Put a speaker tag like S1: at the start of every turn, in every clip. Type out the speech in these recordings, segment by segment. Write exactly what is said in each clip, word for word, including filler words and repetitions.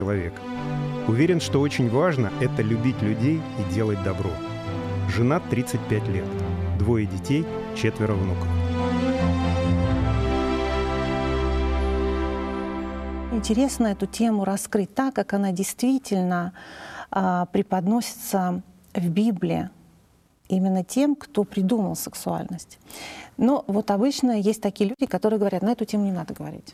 S1: человека. Уверен, что очень важно — это любить людей и делать добро. Женат тридцать пять лет, двое детей, четверо внуков.
S2: Интересно эту тему раскрыть так, как она действительно а, преподносится в Библии именно тем, кто придумал сексуальность. Но вот обычно есть такие люди, которые говорят, на эту тему не надо говорить.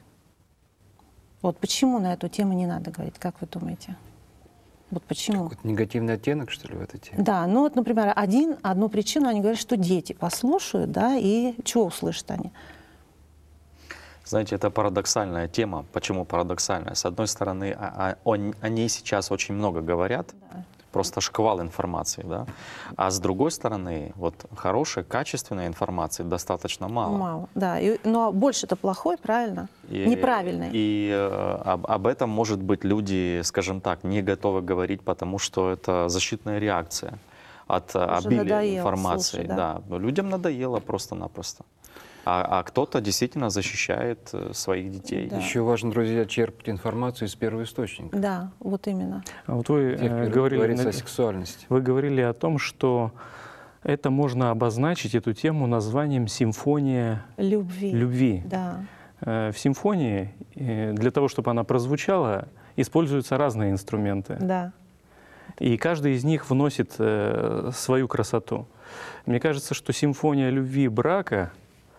S2: Вот почему на эту тему не надо говорить, как вы думаете? Вот почему?
S3: Какой-то негативный оттенок, что ли, в этой теме?
S2: Да, ну вот, например, один, одну причину, они говорят, что дети послушают, да, и что услышат они?
S4: Знаете, это парадоксальная тема. Почему парадоксальная? С одной стороны, о, о, о ней сейчас очень много говорят, да. Просто шквал информации, да? А с другой стороны, вот хорошей, качественной информации достаточно мало.
S2: Мало, да. И, но больше-то плохой, правильно?
S4: И,
S2: Неправильный.
S4: И э, об, об этом, может быть, люди, скажем так, не готовы говорить, потому что это защитная реакция от Уже обилия надоело, информации. Слушай, да? Да, людям надоело просто-напросто. А, а кто-то действительно защищает своих детей.
S2: Да.
S3: Еще важно, друзья, черпать информацию из первого источника.
S2: Да, вот именно.
S5: А вот вы э, говорили
S3: о сексуальности.
S5: Вы говорили о том, что это можно обозначить, эту тему, названием «Симфония
S2: любви».
S5: любви.
S2: Да.
S5: Э, в симфонии, э, для того, чтобы она прозвучала, используются разные инструменты.
S2: Да.
S5: И каждый из них вносит э, свою красоту. Мне кажется, что симфония любви брака,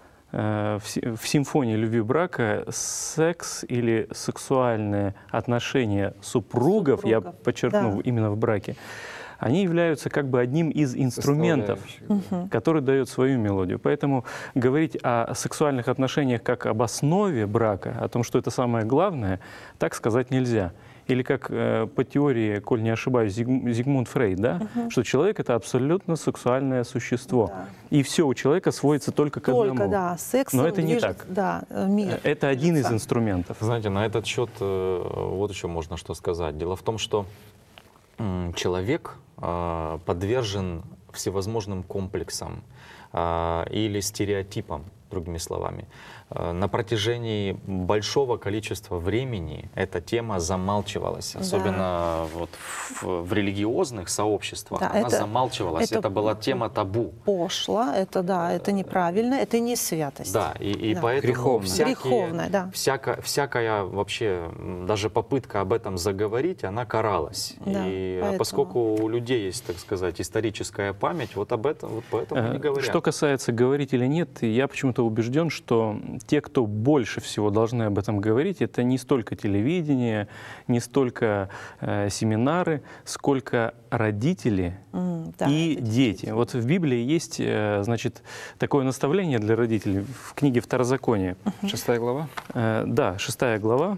S5: в симфонии любви брака секс или сексуальные отношения супругов, супругов. я подчеркну, да. именно в браке, они являются как бы одним из инструментов, угу. который дает свою мелодию. Поэтому говорить о сексуальных отношениях как об основе брака, о том, что это самое главное, так сказать нельзя. Или как э, по теории, коль не ошибаюсь, Зиг, Зигмунд Фрейд, да? угу. что человек — это абсолютно сексуальное существо. Да. И все у человека сводится только к
S2: только,
S5: одному.
S2: Да, сексом
S5: Но это
S2: движет,
S5: не так.
S2: Да, мир.
S5: Это один из инструментов.
S4: Знаете, на этот счет э, вот еще можно что сказать. Дело в том, что э, человек э, подвержен всевозможным комплексам э, или стереотипам, другими словами. На протяжении большого количества времени эта тема замалчивалась, особенно да. вот в, в религиозных сообществах. Да, она это, замалчивалась, это, это была тема табу.
S2: Пошло, это да, это неправильно, это не святость.
S4: Да, и, и
S2: да.
S4: поэтому
S3: Греховно.
S4: всякие,
S2: Греховно, да.
S4: всяко, всякая вообще, даже попытка об этом заговорить, она каралась.
S2: Да,
S4: и
S2: поэтому.
S4: Поскольку у людей есть, так сказать, историческая память, вот об этом, вот поэтому не говорят.
S5: Что касается говорить или нет, я почему-то убежден, что те, кто больше всего должны об этом говорить, это не столько телевидение, не столько э, семинары, сколько родители mm, да, и дети. Вот в Библии есть, э, значит, такое наставление для родителей в книге Второзакония.
S3: Uh-huh. Шестая глава?
S5: Э, да, шестая глава.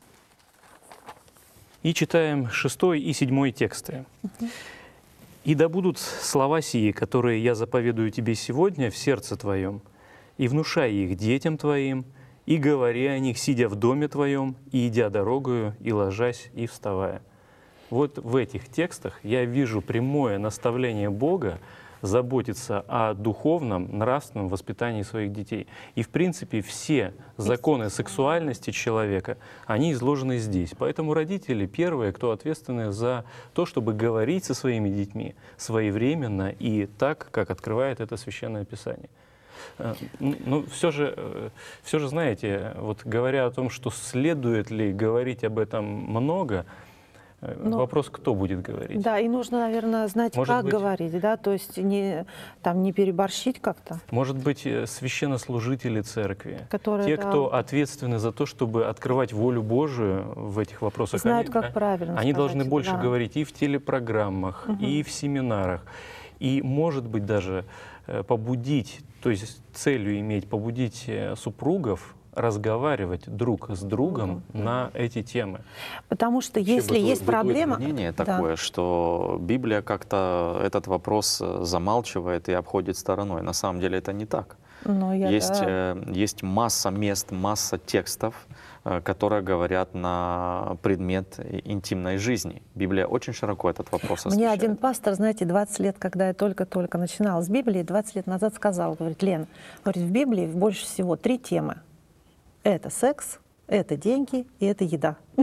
S5: И читаем шестой и седьмой тексты. Uh-huh. «И да будут слова сии, которые я заповедую тебе сегодня в сердце твоем, и внушай их детям твоим, и говори о них, сидя в доме твоем, и идя дорогою, и ложась, и вставая». Вот в этих текстах я вижу прямое наставление Бога заботиться о духовном, нравственном воспитании своих детей. И, в принципе, все законы сексуальности человека, они изложены здесь. Поэтому родители первые, кто ответственны за то, чтобы говорить со своими детьми своевременно и так, как открывает это Священное Писание. Ну, все же, все же, знаете, вот говоря о том, что следует ли говорить об этом много, но, вопрос, кто будет говорить.
S2: Да, и нужно, наверное, знать, Может как быть, говорить, да, то есть не, там, не переборщить как-то.
S5: Может быть, священнослужители церкви,
S2: которые,
S5: те,
S2: да,
S5: кто ответственны за то, чтобы открывать волю Божию в этих вопросах.
S2: Знают,
S5: они,
S2: как правильно
S5: Они
S2: сказать,
S5: должны больше
S2: да.
S5: говорить и в телепрограммах, угу. и в семинарах, и, может быть, даже побудить, то есть целью иметь, побудить супругов разговаривать друг с другом mm-hmm. на эти темы.
S2: Потому что если
S4: бытует,
S2: есть проблема...
S4: Бытует мнение такое, да. что Библия как-то этот вопрос замалчивает и обходит стороной. На самом деле это не так.
S2: Но я,
S4: есть,
S2: да.
S4: э, есть масса мест, масса текстов, э, которые говорят на предмет интимной жизни. Библия очень широко этот вопрос освещает.
S2: Мне один пастор, знаете, двадцать лет, когда я только-только начинала с Библии, двадцать лет назад сказал, говорит, Лен, говорит, в Библии больше всего три темы. Это секс, это деньги и это еда.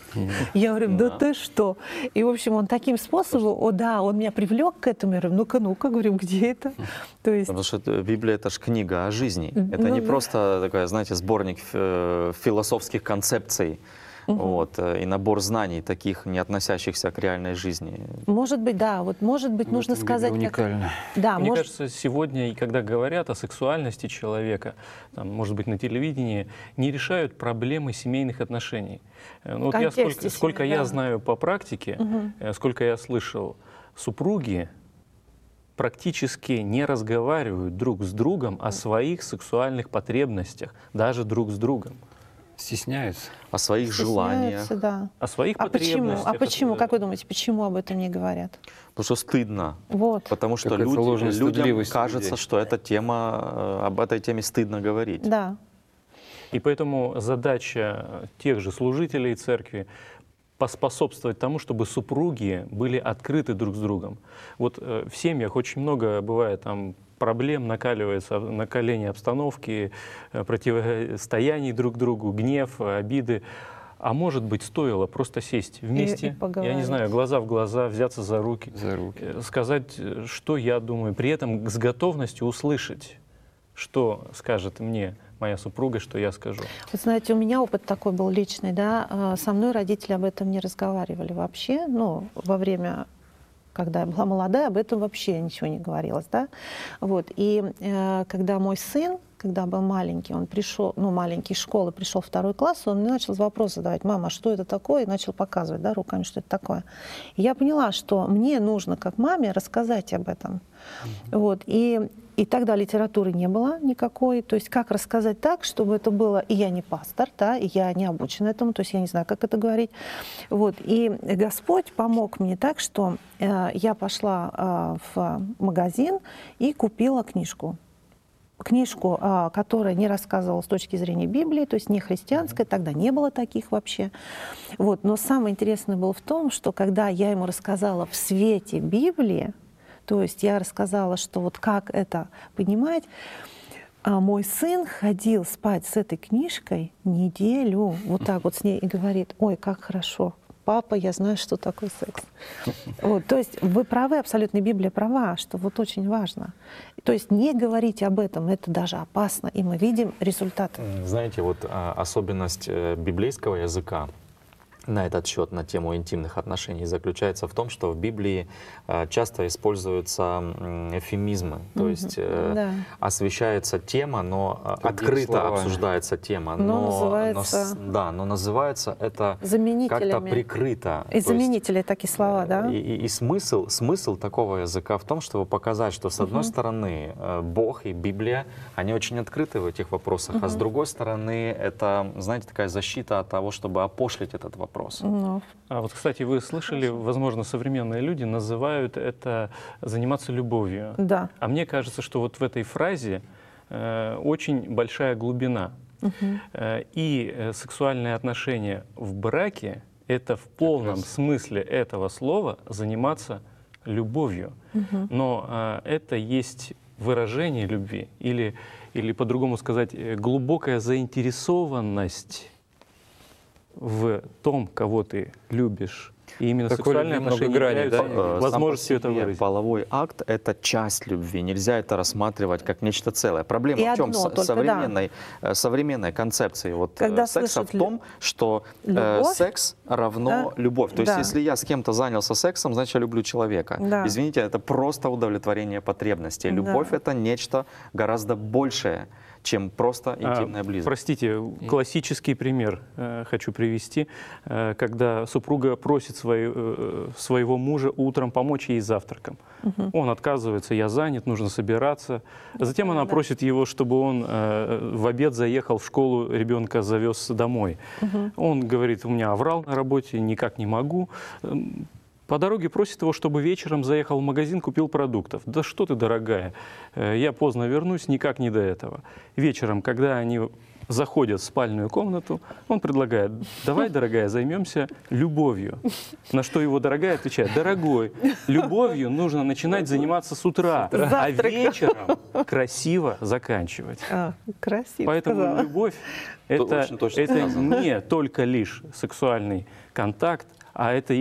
S2: Я говорю, да ты что? И, в общем, он таким способом, о да, он меня привлек к этому. Я говорю, ну-ка, ну-ка, говорю, где это? То есть...
S4: Потому что Библия — это же книга о жизни. Это
S2: Ну
S4: не
S2: да.
S4: просто такая, знаете, сборник э, философских концепций, вот, э, и набор знаний, таких, не относящихся к реальной жизни.
S2: Может быть, да, вот может быть,
S3: В
S2: нужно
S3: этом
S2: сказать...
S3: Библия
S2: как-
S3: уникальна.
S2: Да,
S5: Мне
S2: может...
S5: кажется, сегодня, и когда говорят о сексуальности человека, там, может быть, на телевидении, не решают проблемы семейных отношений. Э, Ну, вот я
S2: контексте
S5: сколько, сколько
S2: семьи,
S5: я
S2: да.
S5: знаю по практике,
S2: Мгм.
S5: э, сколько я слышал, супруги практически не разговаривают друг с другом о своих сексуальных потребностях, даже друг с другом.
S3: Стесняются.
S4: О своих желаниях.
S2: Стесняются, да.
S5: О своих
S2: А почему?
S5: потребностях.
S2: А почему?
S5: э,
S2: Как вы думаете, почему об этом не говорят?
S4: Потому что стыдно.
S2: Вот.
S4: Потому что
S3: Какая-то
S4: люди-
S3: ложная
S4: людям
S3: стыдливость у
S4: кажется,
S3: людей.
S4: что эта тема, э, об этой теме стыдно говорить.
S2: Да.
S5: И поэтому задача тех же служителей церкви поспособствовать тому, чтобы супруги были открыты друг с другом. Вот э, в семьях очень много бывает там проблем, накаливается накаление обстановки, э, противостояний друг другу, гнев, э, обиды. А может быть, стоило просто сесть вместе,
S2: и
S5: я не
S2: поговорить.
S5: знаю, глаза в глаза, взяться за руки,
S3: За руки.
S5: э, сказать, э, что я думаю, при этом с готовностью услышать, что скажет мне моя супруга, что я скажу.
S2: Вот знаете, у меня опыт такой был личный, да, а, со мной родители об этом не разговаривали вообще, ну, во время, когда я была молодая, об этом вообще ничего не говорилось, да, вот, и э, когда мой сын, когда был маленький, он пришел, ну, маленький из школы, пришел в второй класс, он мне начал вопрос задавать: мама, а что это такое? И начал показывать, да, руками, что это такое. И я поняла, что мне нужно, как маме, рассказать об этом. Mm-hmm. Вот, и, и тогда литературы не было никакой, то есть как рассказать так, чтобы это было, и я не пастор, да, и я не обучена этому, то есть я не знаю, как это говорить. Вот, и Господь помог мне так, что э, я пошла э, в магазин и купила книжку. Книжку, которая не рассказывала с точки зрения Библии, то есть не христианская, тогда не было таких вообще. Вот. Но самое интересное было в том, что когда я ему рассказала в свете Библии, то есть я рассказала, что вот как это понимать, мой сын ходил спать с этой книжкой неделю, вот так вот с ней, и говорит: ой, как хорошо. Папа, я знаю, что такое секс. Вот, то есть вы правы, абсолютно, Библия права, что вот очень важно. То есть не говорить об этом, это даже опасно, и мы видим результаты.
S4: Знаете, вот а, особенность э, библейского языка на этот счет, на тему интимных отношений, заключается в том, что в Библии э, часто используются м, эвфемизмы, то
S2: Мгм.
S4: есть э,
S2: Да.
S4: освещается тема, но э,
S3: Другими
S4: открыто
S3: словами.
S4: обсуждается тема,
S2: Но
S4: но,
S2: называется-
S4: но с- да, но называется это как-то
S2: Заменителями.
S4: прикрыто.
S2: И
S4: То есть,
S2: заменители такие слова, да?
S4: И, и- и смысл, смысл такого языка в том, чтобы показать, что с одной стороны э, Бог и Библия, они очень открыты в этих вопросах, а с другой стороны это, знаете, такая защита от того, чтобы опошлить этот вопрос.
S2: Ну,
S5: А вот, кстати, вы слышали, возможно, современные люди называют это заниматься любовью.
S2: да.
S5: А мне кажется, что вот в этой фразе э, очень большая глубина. Э, и э, сексуальные отношения в браке — это в полном смысле этого слова заниматься любовью. Но э, это есть выражение любви, или, или по-другому сказать, э, глубокая заинтересованность в том, кого ты любишь. И именно
S3: Такой
S5: сексуальные
S3: любви много
S5: отношения
S3: граней,
S5: являются
S3: да?
S4: Э, сам по
S5: возможностью это
S4: себе
S5: выразить.
S4: половой акт — это часть любви. Нельзя это рассматривать как нечто целое. Проблема
S2: И
S4: в чем?
S2: одно только, да.
S4: современной, э, современной концепции вот, э,
S2: Когда
S4: секса в
S2: слышат
S4: том, что э,
S2: любовь,
S4: секс равно
S2: да,
S4: любовь. То есть
S2: да.
S4: если я с кем-то занялся сексом, значит, я люблю человека.
S2: Да.
S4: Извините, это просто удовлетворение потребностей.
S2: Да.
S4: Любовь — это нечто гораздо большее, чем просто интимная
S5: А,
S4: близость.
S5: Простите, классический пример э, хочу привести, э, когда супруга просит свою, э, своего мужа утром помочь ей с завтраком. Он отказывается: я занят, нужно собираться. Затем она
S2: Да.
S5: просит его, чтобы он э, в обед заехал в школу, ребенка завез домой. Он говорит: у меня аврал на работе, никак не могу. Эм, По дороге просит его, чтобы вечером заехал в магазин, купил продуктов. Да что ты, дорогая, э, я поздно вернусь, никак не до этого. Вечером, когда они заходят в спальную комнату, он предлагает: давай, дорогая, займемся любовью. На что его дорогая отвечает: дорогой, любовью нужно начинать заниматься с утра, а вечером красиво заканчивать.
S6: А, красиво
S5: Поэтому
S6: сказала.
S5: любовь — это,
S4: очень точно
S5: это
S4: сказано.
S5: не только лишь сексуальный контакт, а это